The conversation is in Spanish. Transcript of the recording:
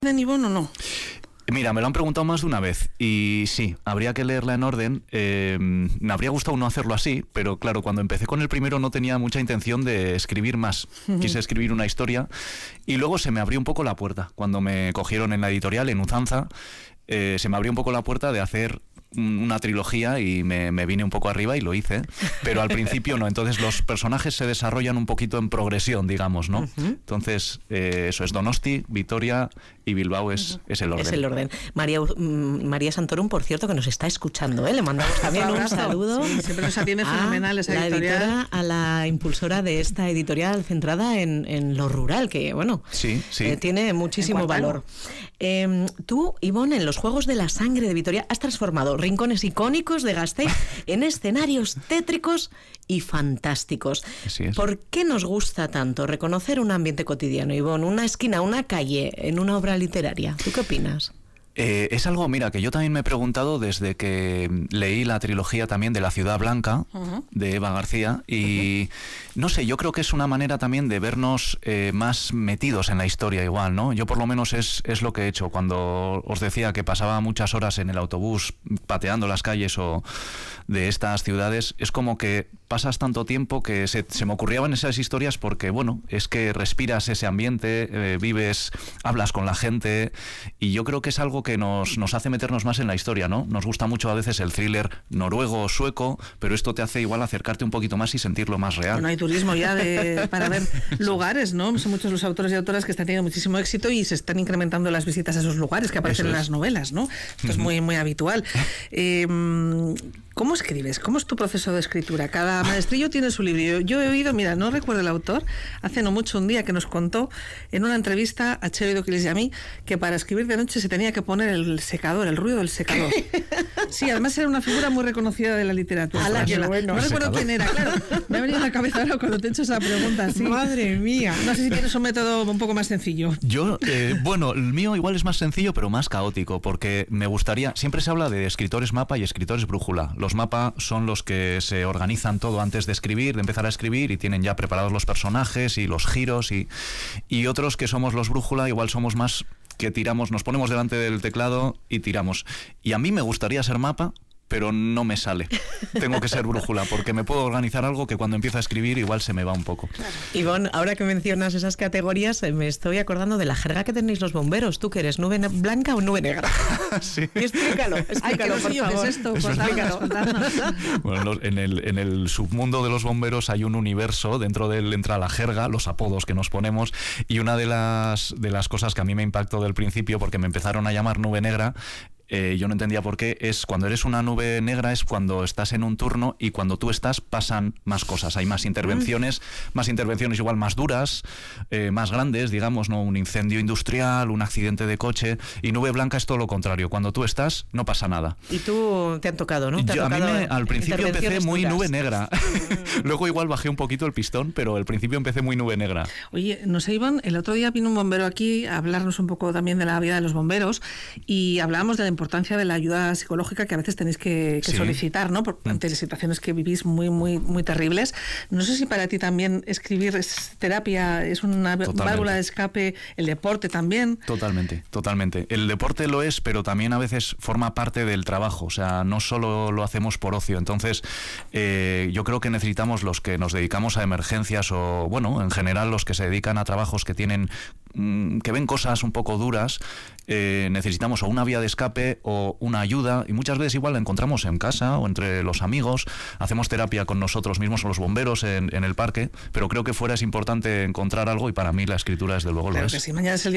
Ivonne, o no? Mira, me lo han preguntado más de una vez y sí, habría que leerla en orden. Me habría gustado no hacerlo así, pero claro, cuando empecé con el primero no tenía mucha intención de escribir más. Quise escribir una historia y luego se me abrió un poco la puerta. Cuando me cogieron en la editorial, en Uzanza, se me abrió un poco la puerta de hacer una trilogía y me vine un poco arriba y lo hice, pero al principio no. Entonces los personajes se desarrollan un poquito en progresión, digamos, ¿no? Entonces eso es Donosti, Vitoria y Bilbao es el orden. Es el orden. María Santorum, por cierto, que nos está escuchando, ¿eh? Le mandamos también un saludo. Sí, siempre nos atiende fenomenal esa editorial. A la impulsora de esta editorial centrada en lo rural, que bueno, sí. Tiene muchísimo valor. Tú, Ivonne, en los Juegos de la Sangre de Vitoria has transformado rincones icónicos de Gasteiz en escenarios tétricos y fantásticos. Así es. ¿Por qué nos gusta tanto reconocer un ambiente cotidiano, Ivonne, una esquina, una calle, en una obra literaria? ¿Tú qué opinas? Es algo, mira, que yo también me he preguntado desde que leí la trilogía también de La Ciudad Blanca, de Eva García, y no sé, yo creo que es una manera también de vernos más metidos en la historia igual, ¿no? Yo por lo menos es lo que he hecho. Cuando os decía que pasaba muchas horas en el autobús pateando las calles o de estas ciudades, es como que pasas tanto tiempo que se me ocurrían esas historias porque, bueno, es que respiras ese ambiente, vives, hablas con la gente, y yo creo que es algo que nos hace meternos más en la historia, ¿no? Nos gusta mucho a veces el thriller noruego o sueco, pero esto te hace igual acercarte un poquito más y sentirlo más real. Bueno, hay turismo ya para ver lugares, ¿no? Son muchos los autores y autoras que están teniendo muchísimo éxito y se están incrementando las visitas a esos lugares que aparecen en las novelas, ¿no? Esto es muy, muy habitual. ¿Cómo escribes? ¿Cómo es tu proceso de escritura? Cada maestrillo tiene su libro. Yo he oído, mira, no recuerdo el autor, hace no mucho un día que nos contó en una entrevista a Chelo Doquiles y a mí que para escribir de noche se tenía que poner el secador, el ruido del secador. Sí, además era una figura muy reconocida de la literatura. Bueno. No recuerdo quién era, claro. Me ha venido a la cabeza ahora cuando te he hecho esa pregunta. Sí. Madre mía. No sé si tienes un método un poco más sencillo. Yo, bueno, el mío igual es más sencillo, pero más caótico, porque me gustaría, siempre se habla de escritores mapa y escritores brújula. Los mapa son los que se organizan todo antes de escribir, de empezar a escribir, y tienen ya preparados los personajes y los giros, y otros que somos los brújula, igual somos más que tiramos, nos ponemos delante del teclado y tiramos. Y a mí me gustaría ser mapa, pero no me sale. Tengo que ser brújula, porque me puedo organizar algo que cuando empiezo a escribir igual se me va un poco. Ivonne, ahora que mencionas esas categorías, me estoy acordando de la jerga que tenéis los bomberos. ¿Tú qué eres, nube blanca o nube negra? Sí. Explícalo, Ay, por favor. ¿Qué es esto? Contanos. Bueno, en el submundo de los bomberos hay un universo, dentro de él entra la jerga, los apodos que nos ponemos, y una de las cosas que a mí me impactó del principio, porque me empezaron a llamar nube negra, yo no entendía por qué, es cuando eres una nube negra es cuando estás en un turno y cuando tú estás pasan más cosas, hay más intervenciones igual más duras, más grandes, digamos, ¿no? Un incendio industrial, un accidente de coche, y nube blanca es todo lo contrario, cuando tú estás no pasa nada. Y tú te han tocado, ¿no? A mí al principio empecé muy nube negra, luego igual bajé un poquito el pistón, pero al principio empecé muy nube negra. Oye, no sé, Ivonne, el otro día vino un bombero aquí a hablarnos un poco también de la vida de los bomberos y hablábamos de la importancia de la ayuda psicológica que a veces tenéis que solicitar, ¿no? Ante situaciones que vivís muy, muy, muy terribles. No sé si para ti también escribir es terapia, es una válvula de escape, el deporte también. Totalmente. El deporte lo es, pero también a veces forma parte del trabajo, o sea, no solo lo hacemos por ocio. Entonces, yo creo que necesitamos los que nos dedicamos a emergencias o, bueno, en general los que se dedican a trabajos que tienen, que ven cosas un poco duras, necesitamos o una vía de escape o una ayuda, y muchas veces igual la encontramos en casa o entre los amigos, hacemos terapia con nosotros mismos o los bomberos en el parque, pero creo que fuera es importante encontrar algo, y para mí la escritura desde luego lo es. Que sí, mañana es el